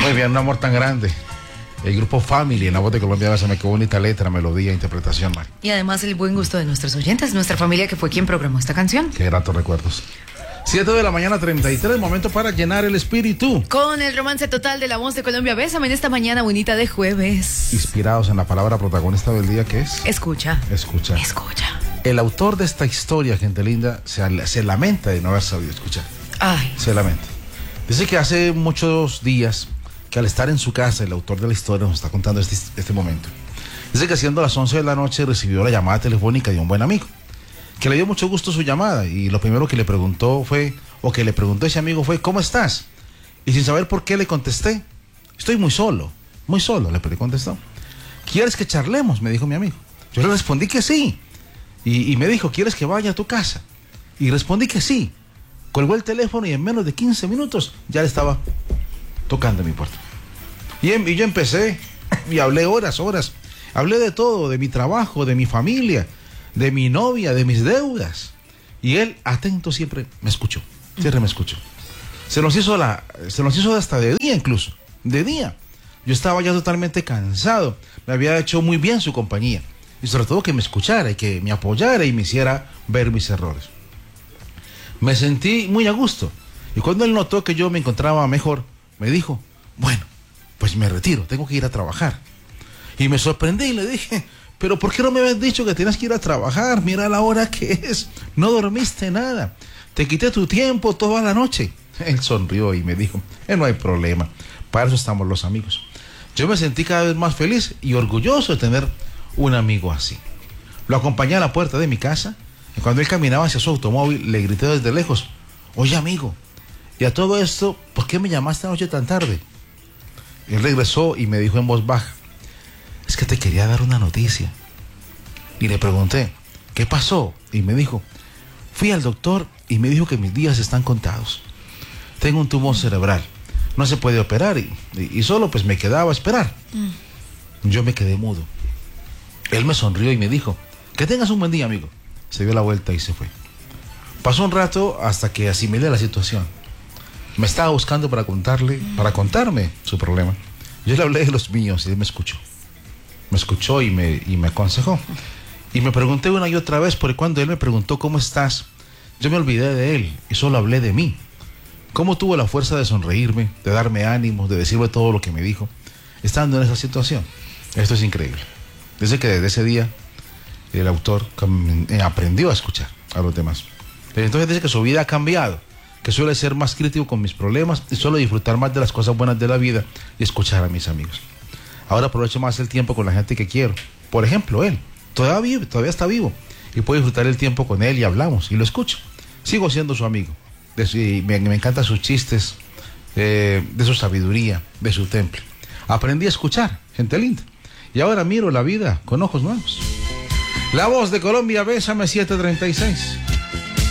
Muy bien, un amor tan grande. El grupo Family, en la voz de Colombia Besa, qué bonita letra, melodía, interpretación, Mari. Y además el buen gusto de nuestros oyentes, nuestra familia que fue quien programó esta canción. Qué gratos recuerdos. 7 de la mañana, 33, momento para llenar el espíritu. Con el romance total de la voz de Colombia Bésame en esta mañana bonita de jueves. Inspirados en la palabra protagonista del día, que es... Escucha. Escucha. Escucha. El autor de esta historia, gente linda, se lamenta de no haber sabido escuchar. Ay. Se lamenta. Dice que hace muchos días, que al estar en su casa, el autor de la historia nos está contando este momento. Dice que siendo las 11 de la noche recibió la llamada telefónica de un buen amigo, que le dio mucho gusto su llamada, y lo primero que le preguntó ese amigo fue, ¿cómo estás? Y sin saber por qué le contesté, estoy muy solo, le contestó. ¿Quieres que charlemos?, me dijo mi amigo. Yo le respondí que sí, y me dijo, ¿quieres que vaya a tu casa? Y respondí que sí. Colgó el teléfono y en menos de 15 minutos ya le estaba tocando mi puerta. Y yo empecé y hablé horas. Hablé de todo, de mi trabajo, de mi familia, de mi novia, de mis deudas. Y él, atento, siempre me escuchó. Se nos hizo hasta de día incluso. De día. Yo estaba ya totalmente cansado. Me había hecho muy bien su compañía. Y sobre todo que me escuchara y que me apoyara y me hiciera ver mis errores. Me sentí muy a gusto. Y cuando él notó que yo me encontraba mejor, me dijo, bueno, pues me retiro, tengo que ir a trabajar. Y me sorprendí y le dije, pero ¿por qué no me habías dicho que tienes que ir a trabajar? Mira la hora que es, no dormiste nada, te quité tu tiempo toda la noche. Él sonrió y me dijo, no hay problema, para eso estamos los amigos. Yo me sentí cada vez más feliz y orgulloso de tener un amigo así. Lo acompañé a la puerta de mi casa y cuando él caminaba hacia su automóvil le grité desde lejos, oye amigo, y a todo esto, ¿por qué me llamaste anoche tan tarde? Él regresó y me dijo en voz baja, es que te quería dar una noticia. Y le pregunté, ¿qué pasó? Y me dijo, fui al doctor y me dijo que mis días están contados. Tengo un tumor cerebral, no se puede operar y solo pues me quedaba a esperar. Yo me quedé mudo. Él me sonrió y me dijo, que tengas un buen día, amigo. Se dio la vuelta y se fue. Pasó un rato hasta que asimilé la situación. Me estaba buscando para contarme su problema. Yo le hablé de los míos y él me escuchó. Me escuchó y me aconsejó. Y me pregunté una y otra vez, porque cuando él me preguntó ¿cómo estás?, yo me olvidé de él y solo hablé de mí. Cómo tuvo la fuerza de sonreírme, de darme ánimos, de decirme todo lo que me dijo, estando en esa situación. Esto es increíble. Desde ese día, el autor aprendió a escuchar a los demás. Entonces dice que su vida ha cambiado, que suele ser más crítico con mis problemas y suelo disfrutar más de las cosas buenas de la vida y escuchar a mis amigos. Ahora aprovecho más el tiempo con la gente que quiero. Por ejemplo, él todavía está vivo y puedo disfrutar el tiempo con él y hablamos y lo escucho. Sigo siendo su amigo. Me encantan sus chistes, de su sabiduría, de su temple. Aprendí a escuchar, gente linda. Y ahora miro la vida con ojos nuevos. La voz de Colombia Bésame 736.